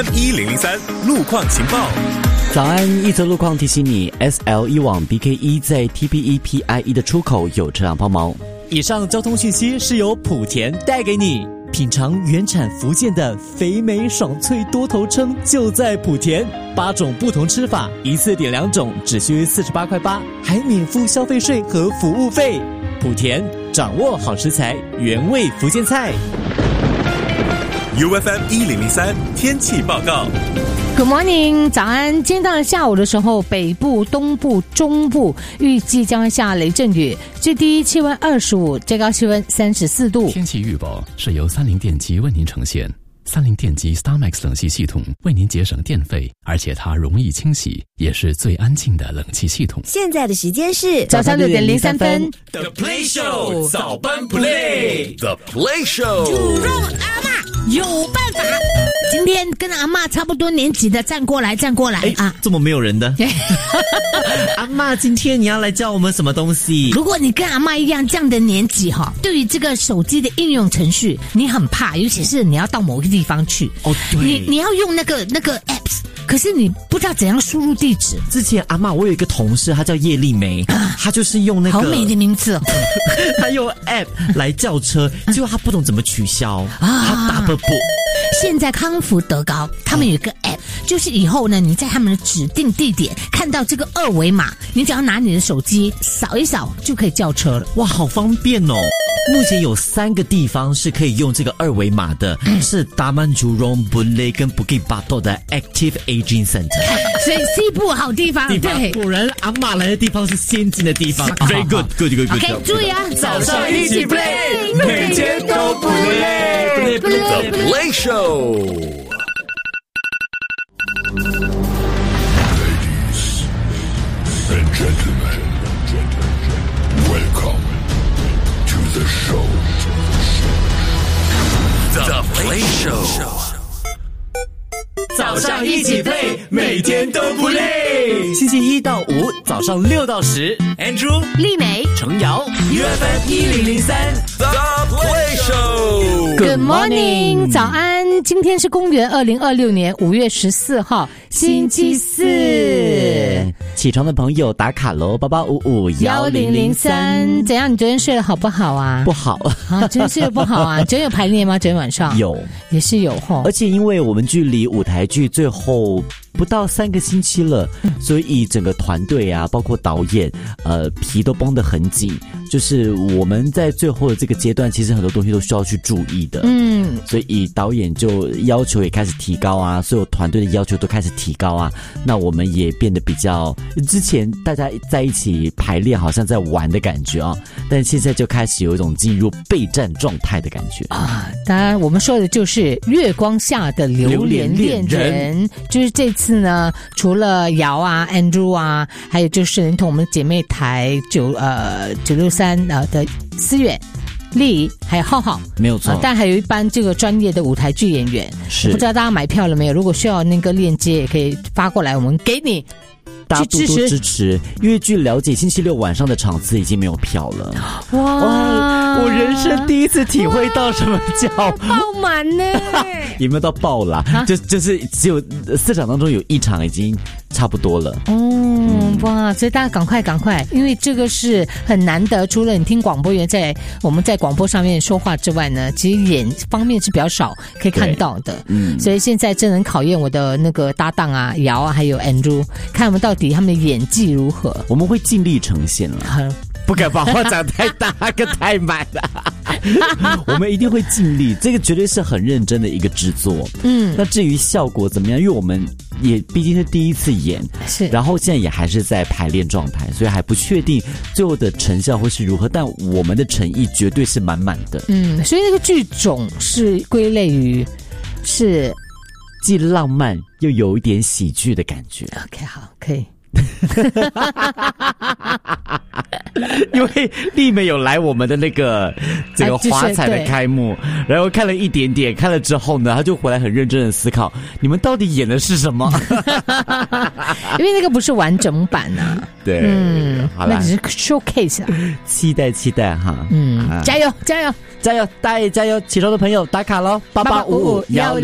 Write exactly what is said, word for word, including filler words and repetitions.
一零零三路况情报。 早安，一则路况提醒你 ，S L 一往 B K 一在 T P E P I 一的出口有车辆抛锚。 以上交通讯息是由莆田带给你。品尝原产福建的肥美爽脆多头称就在莆田，八种不同吃法，一次点两种，只需四十八块八，还免付消费税和服务费。莆田掌握好食材，原味福建菜。 U F M 一零零三天气报告。 Good morning， 早安。今天到了下午的时候，北部、东部、中部预计将会下雷阵雨，最低气温二十五，最高气温三十四度。 天气预报是由三菱电机为您呈现。三菱电机 StarMax 冷气系统为您节省电费，而且它容易清洗，也是最安静的冷气系统。 现在的时间是早上六点零三分。 The Play Show 早班 Play The Play Show 煮肉阿嬷有办法。今天跟阿嬷差不多年纪的站过来站过来啊！ 这么没有人的阿嬷，今天你要来教我们什么东西？ 如果你跟阿嬷一样这样的年纪哈，对于这个手机的应用程序你很怕，尤其是你要到某个地方去哦，对， 你你要用那个那个 apps， 可是你不知道怎样输入地址。 之前阿嬷，我有一个同事，她叫叶丽梅，她就是用那个好美的名字， 她用 app 来叫车，结果她不懂怎么取消啊，她打不不。 现在康福德高他们有一个 app， 就是以后呢，你在他们的指定地点看到这个二维码，你只要拿你的手机扫一扫就可以叫车了。 哇，好方便哦！目前有三个地方是可以用这个二维码的，嗯、是达曼竹荣、本雷跟布吉巴多的 Active Aging Center， 所以西部好地方。对， 果然阿嬷来的地方是先进的地方。Very good, good, good, good. OK， 注意啊， 早上一起 play， 每天都不累。The Play Show。 And gentlemen, welcome to the show. The Play Show， 早上一起 play， 每天都不累。星期一到五早上六到十 ，Andrew、 丽美、 程瑶 ，U F M 一零零三 The Play Show。Good morning， 早安。今天是公元二零二六年五月十四号，星期四。 起床的朋友打卡喽，八八五五幺零零三。 怎样？你昨天睡得好不好啊？ 不好啊，昨天睡得不好啊？昨天有排练吗？昨天晚上有， 也是有吼。 而且因为我们距离舞台剧最后不到三个星期了，嗯、所以整个团队啊，包括导演，呃，皮都绷得很紧。就是我们在最后的这个阶段，其实很多东西都需要去注意的。嗯，所以导演就要求也开始提高啊，所有团队的要求都开始提高啊。那我们也变得比较，之前大家在一起排练，好像在玩的感觉啊，但现在就开始有一种进入备战状态的感觉啊。当然，我们说的就是月光下的榴莲恋人，就是这次呢，除了瑶啊、Andrew 啊，还有就是连同我们姐妹台九呃九六三呃的思远、丽还有浩浩， 没有错、呃。 但还有一班这个专业的舞台剧演员，是不知道大家买票了没有？如果需要那个链接，也可以发过来，我们给你。 大家多多支持，因为据了解，星期六晚上的场次已经没有票了。 哇， 哇我人生第一次体会到什么叫爆满呢？ 有没有到爆啦？就就是只有四场当中有一场已经差不多了。 哦，嗯、哇，所以大家赶快赶快，因为这个是很难得。除了你听广播员在我们在广播上面说话之外呢，其实演方面是比较少可以看到的。嗯，所以现在真能考验我的那个搭档啊，姚啊，还有 Andrew， 看我们到底他们的演技如何。 我们会尽力呈现了。不敢把话讲太大跟太满了我们一定会尽力，这个绝对是很认真的一个制作。嗯，那至于效果怎么样，因为我们也毕竟是第一次演，是，然后现在也还是在排练状态，所以还不确定最后的成效会是如何，但我们的诚意绝对是满满的。 嗯，所以那个剧种是归类于是既浪漫又有一点喜剧的感觉。 OK， 好，可以因为丽美有来我们的那个这个华彩的开幕，然后看了一点点，看了之后呢，他就回来很认真的思考，你们到底演的是什么？ 因为那个不是完整版啊。 对， 嗯，好啦，那只是 showcase 啊。 期待期待哈， 嗯，啊、加油加油加油，大家也加油！起床的朋友打卡咯，八八五五幺。